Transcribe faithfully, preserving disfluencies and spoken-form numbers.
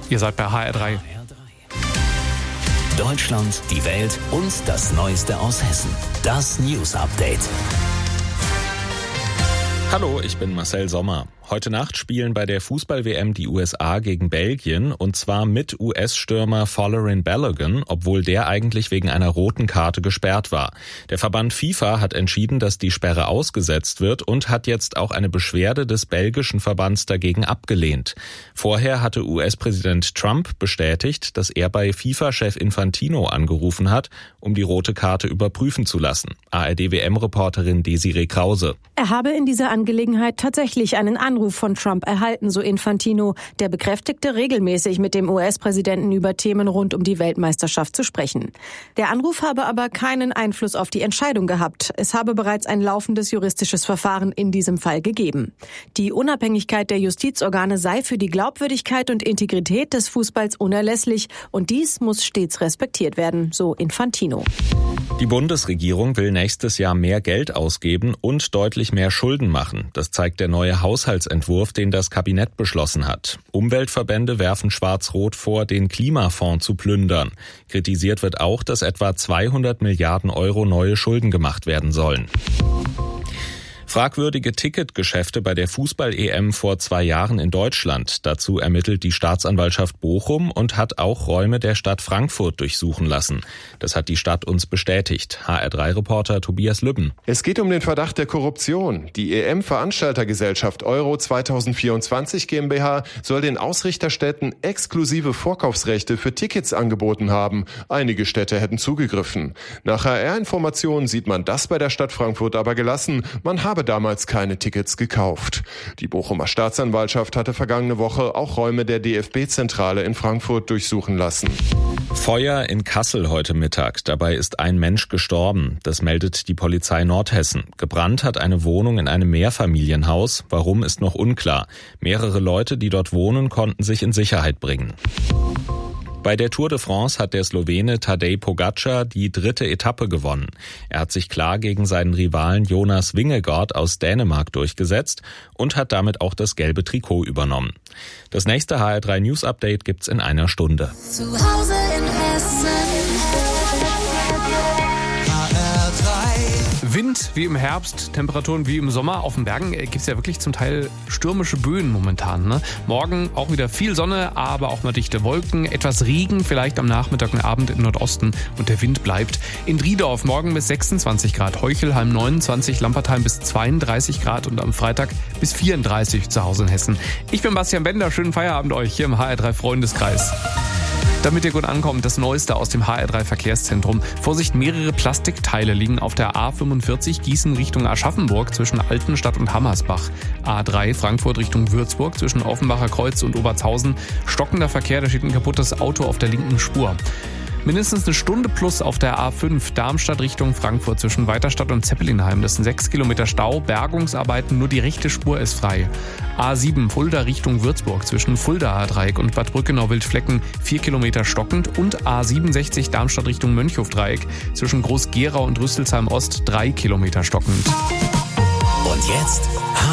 Ihr seid bei H R drei. Deutschland, die Welt und das Neueste aus Hessen. Das News Update. Hallo, ich bin Marcel Sommer. Heute Nacht spielen bei der Fußball-W M die U S A gegen Belgien und zwar mit U S-Stürmer Folarin Balogun, obwohl der eigentlich wegen einer roten Karte gesperrt war. Der Verband FIFA hat entschieden, dass die Sperre ausgesetzt wird und hat jetzt auch eine Beschwerde des belgischen Verbands dagegen abgelehnt. Vorher hatte U S-Präsident Trump bestätigt, dass er bei FIFA-Chef Infantino angerufen hat, um die rote Karte überprüfen zu lassen. A R D-W M-Reporterin Desiree Krause. Er habe in dieser Angelegenheit tatsächlich einen Anruf von Trump erhalten, so Infantino. Der bekräftigte, regelmäßig mit dem U S-Präsidenten über Themen rund um die Weltmeisterschaft zu sprechen. Der Anruf habe aber keinen Einfluss auf die Entscheidung gehabt. Es habe bereits ein laufendes juristisches Verfahren in diesem Fall gegeben. Die Unabhängigkeit der Justizorgane sei für die Glaubwürdigkeit und Integrität des Fußballs unerlässlich und dies muss stets respektiert werden, so Infantino. Die Bundesregierung will nächstes Jahr mehr Geld ausgeben und deutlich mehr Schulden machen. Das zeigt der neue Haushaltsentwurf, den das Kabinett beschlossen hat. Umweltverbände werfen Schwarz-Rot vor, den Klimafonds zu plündern. Kritisiert wird auch, dass etwa zweihundert Milliarden Euro neue Schulden gemacht werden sollen. Fragwürdige Ticketgeschäfte bei der Fußball-E M vor zwei Jahren in Deutschland. Dazu ermittelt die Staatsanwaltschaft Bochum und hat auch Räume der Stadt Frankfurt durchsuchen lassen. Das hat die Stadt uns bestätigt. H R drei Reporter Tobias Lübben. Es geht um den Verdacht der Korruption. Die E M-Veranstaltergesellschaft Euro zweitausendvierundzwanzig GmbH soll den Ausrichterstädten exklusive Vorkaufsrechte für Tickets angeboten haben. Einige Städte hätten zugegriffen. Nach H R-Informationen sieht man das bei der Stadt Frankfurt aber gelassen. Man habe damals keine Tickets gekauft. Die Bochumer Staatsanwaltschaft hatte vergangene Woche auch Räume der D F B-Zentrale in Frankfurt durchsuchen lassen. Feuer in Kassel heute Mittag. Dabei ist ein Mensch gestorben. Das meldet die Polizei Nordhessen. Gebrannt hat eine Wohnung in einem Mehrfamilienhaus. Warum, ist noch unklar. Mehrere Leute, die dort wohnen, konnten sich in Sicherheit bringen. Bei der Tour de France hat der Slowene Tadej Pogačar die dritte Etappe gewonnen. Er hat sich klar gegen seinen Rivalen Jonas Vingegaard aus Dänemark durchgesetzt und hat damit auch das gelbe Trikot übernommen. Das nächste H R drei News Update gibt's in einer Stunde. Zu Hause in Hessen. Wind wie im Herbst, Temperaturen wie im Sommer. Auf den Bergen gibt es ja wirklich zum Teil stürmische Böen momentan. Ne? Morgen auch wieder viel Sonne, aber auch mal dichte Wolken. Etwas Regen vielleicht am Nachmittag und Abend im Nordosten und der Wind bleibt. In Driedorf morgen bis sechsundzwanzig Grad, Heuchelheim neunundzwanzig, Lampertheim bis zweiunddreißig Grad und am Freitag bis vierunddreißig zu Hause in Hessen. Ich bin Bastian Bender, schönen Feierabend euch hier im H R drei Freundeskreis. Damit ihr gut ankommt, das Neueste aus dem H R drei Verkehrszentrum. Vorsicht, mehrere Plastikteile liegen auf der A fünfundvierzig Gießen Richtung Aschaffenburg zwischen Altenstadt und Hammersbach. A drei Frankfurt Richtung Würzburg zwischen Offenbacher Kreuz und Obertshausen. Stockender Verkehr, da steht ein kaputtes Auto auf der linken Spur. Mindestens eine Stunde plus auf der A fünf Darmstadt Richtung Frankfurt zwischen Weiterstadt und Zeppelinheim. Das sind sechs Kilometer Stau, Bergungsarbeiten, nur die rechte Spur ist frei. A sieben Fulda Richtung Würzburg zwischen Fuldaer Dreieck und Bad Brückenau-Wildflecken vier Kilometer stockend und A siebenundsechzig Darmstadt Richtung Mönchhof-Dreieck zwischen Groß-Gerau und Rüsselsheim Ost drei Kilometer stockend. Und jetzt